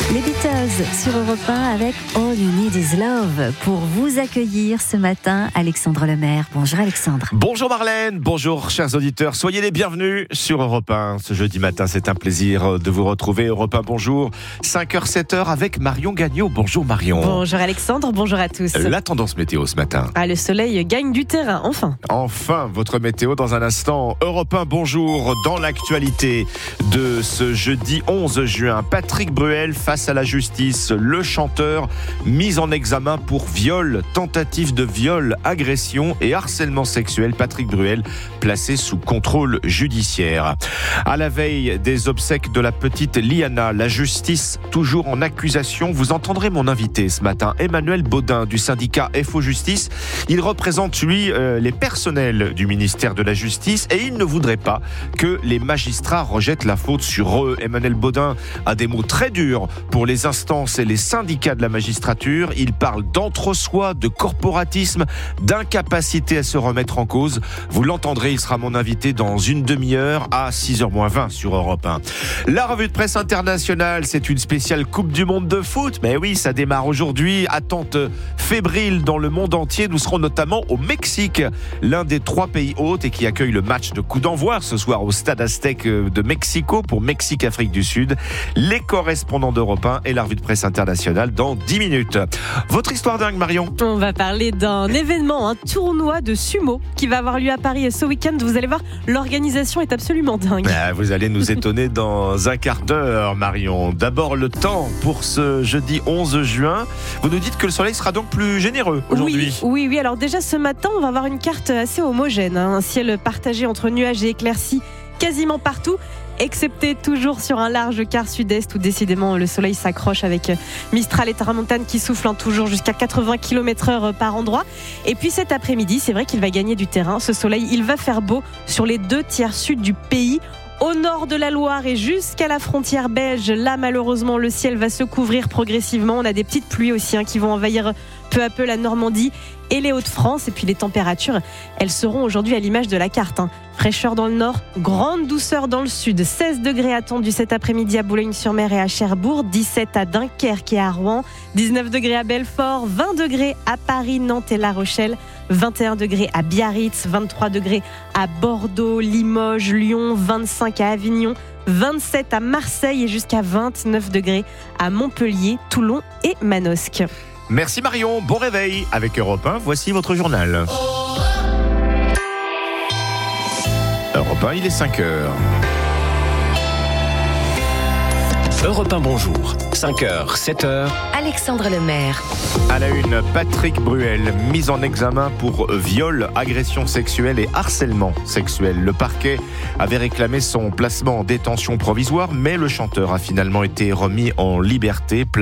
Les Beatles sur Europe 1 avec All You Need Is Love. Pour vous accueillir ce matin, Alexandre Lemaire. Bonjour Alexandre. Bonjour Marlène, bonjour chers auditeurs. Soyez les bienvenus sur Europe 1. Ce jeudi matin, c'est un plaisir de vous retrouver. Europe 1, bonjour. 5h, 7h avec Marion Gagnon. Bonjour Marion. Bonjour Alexandre, bonjour à tous. La tendance météo ce matin. Le soleil gagne du terrain, enfin. Enfin, votre météo dans un instant. Europe 1, bonjour. Dans l'actualité de ce jeudi 11 juin, Patrick Bruel face à la justice. Le chanteur mis en examen pour viol, tentative de viol, agression et harcèlement sexuel. Patrick Bruel placé sous contrôle judiciaire. À la veille des obsèques de la petite Liana, la justice toujours en accusation. Vous entendrez mon invité ce matin, Emmanuel Baudin du syndicat FO Justice. Il représente, lui, les personnels du ministère de la Justice et il ne voudrait pas que les magistrats rejettent la faute sur eux. Emmanuel Baudin a des mots très durs pour les instances et les syndicats de la magistrature. Il parle d'entre-soi, de corporatisme, d'incapacité à se remettre en cause. Vous l'entendrez, il sera mon invité dans une demi-heure à 6h20 sur Europe 1. La revue de presse internationale, c'est une spéciale Coupe du Monde de foot. Mais oui, ça démarre aujourd'hui. Attente fébrile dans le monde entier. Nous serons notamment au Mexique, l'un des 3 pays hôtes et qui accueille le match de coup d'envoi ce soir au Stade Aztec de Mexico pour Mexique-Afrique du Sud. Les correspondants d'Europe 1 et la revue de presse internationale dans 10 minutes. Votre histoire dingue, Marion. On va parler d'un événement, un tournoi de sumo qui va avoir lieu à Paris ce week-end. Vous allez voir, l'organisation est absolument dingue. Vous allez nous étonner dans un quart d'heure, Marion. D'abord, le temps pour ce jeudi 11 juin. Vous nous dites que le soleil sera donc plus généreux aujourd'hui. Oui. Alors déjà ce matin, on va avoir une carte assez homogène. Un ciel partagé entre nuages et éclaircies quasiment partout, excepté toujours sur un large quart sud-est où décidément le soleil s'accroche avec Mistral et Tramontane qui soufflent toujours jusqu'à 80 km/h par endroit. Et puis cet après-midi, c'est vrai qu'il va gagner du terrain. Ce soleil, il va faire beau sur les 2 tiers sud du pays. Au nord de la Loire et jusqu'à la frontière belge, là malheureusement le ciel va se couvrir progressivement. On a des petites pluies aussi qui vont envahir peu à peu la Normandie et les Hauts-de-France. Et puis les températures, elles seront aujourd'hui à l'image de la carte. Fraîcheur dans le nord, grande douceur dans le sud. 16 degrés attendus cet après-midi à Boulogne-sur-Mer et à Cherbourg. 17 à Dunkerque et à Rouen. 19 degrés à Belfort. 20 degrés à Paris, Nantes et La Rochelle. 21 degrés à Biarritz. 23 degrés à Bordeaux, Limoges, Lyon. 25 à Avignon. 27 à Marseille et jusqu'à 29 degrés à Montpellier, Toulon et Manosque. Merci Marion, bon réveil avec Europe 1, voici votre journal. Europe 1, il est 5h. Europe 1, bonjour. 5h, 7h. Alexandre Lemaire. À la une, Patrick Bruel, mis en examen pour viol, agression sexuelle et harcèlement sexuel. Le parquet avait réclamé son placement en détention provisoire, mais le chanteur a finalement été remis en liberté.